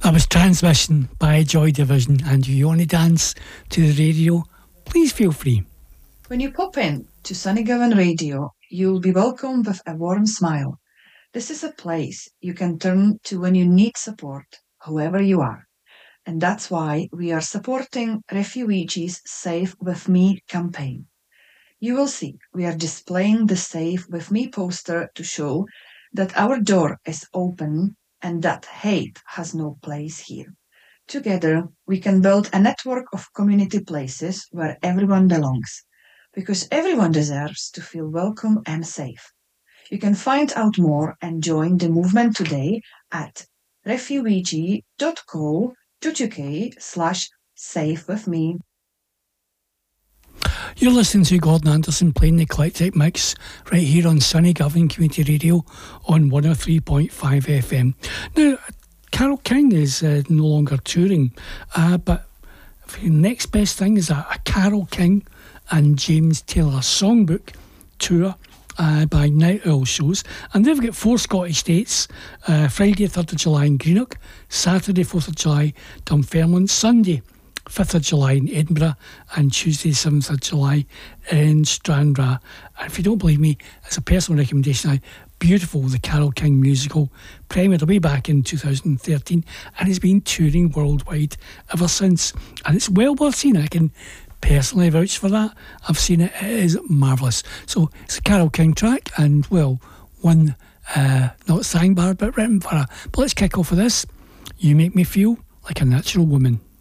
That was Transmission by Joy Division, and if you want to dance to the radio, please feel free. When you pop in to Sunnygowan Radio, you'll be welcomed with a warm smile. This is a place you can turn to when you need support, whoever you are. And that's why we are supporting Refugees Safe With Me campaign. You will see we are displaying the Safe With Me poster to show that our door is open and that hate has no place here. Together, we can build a network of community places where everyone belongs, because everyone deserves to feel welcome and safe. You can find out more and join the movement today at refugee.co.uk/safewithme. You're listening to Gordon Anderson playing the Eclectic Mix right here on Sunnygowan Community Radio on 103.5 FM. Now, Carole King is no longer touring, but the next best thing is a Carole King and James Taylor songbook tour by Night Owl Shows, and they've got 4 Scottish dates: Friday 3rd of July in Greenock, Saturday 4th of July Dunfermline, Sunday 5th of July in Edinburgh, and Tuesday 7th of July in Stranraer. And if you don't believe me, as a personal recommendation, beautiful, the Carole King musical, premiered way back in 2013 and has been touring worldwide ever since, and it's well worth seeing. I can personally vouch for that. I've seen it. It is marvellous. So it's a Carole King track, and well, one not sang bar but written for her. But let's kick off with this. You Make Me Feel Like a Natural Woman.